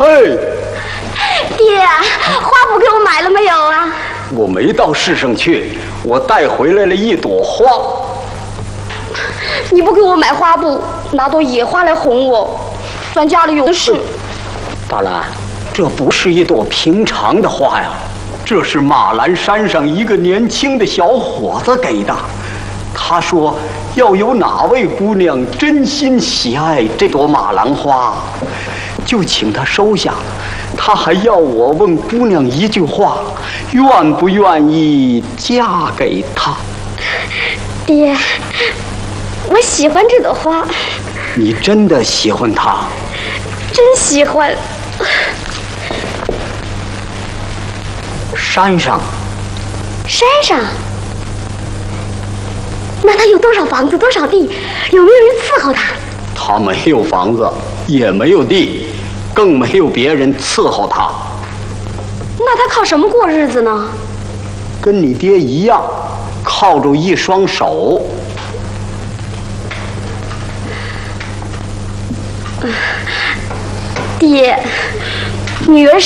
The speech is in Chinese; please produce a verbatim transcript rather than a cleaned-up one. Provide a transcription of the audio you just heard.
嘿， 爹，花布给我买了没有啊？ 我没到市上去，我带回来了一朵花。 你不给我买花布，拿朵野花来哄我，咱家里有事。 大兰，这不是一朵平常的花呀，这是马兰山上一个年轻的小伙子给的。他说要有哪位姑娘真心喜爱这朵马兰花，就请他收下。他还要我问姑娘一句话，愿不愿意嫁给他？ 爹，我喜欢这朵花。 你真的喜欢它？ 真喜欢。 山上。 山上？那他有多少房子，多少地？有没有人伺候他？ 他没有房子，也没有地，更没有别人伺候他。 那他靠什么过日子呢？ 跟你爹一样，靠着一双手。 爹，女儿